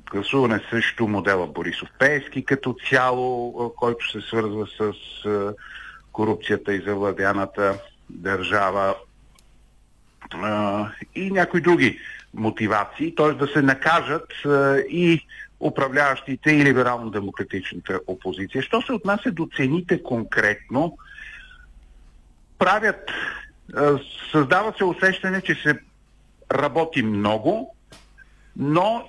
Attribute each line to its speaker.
Speaker 1: гласуване срещу модела Борисов Пеевски като цяло, който се свързва с корупцията и завладяната държава, и някои други мотивации, т.е. да се накажат и управляващите и либерално-демократичната опозиция. Що се отнася до цените конкретно, създава се усещане, че се работи много, но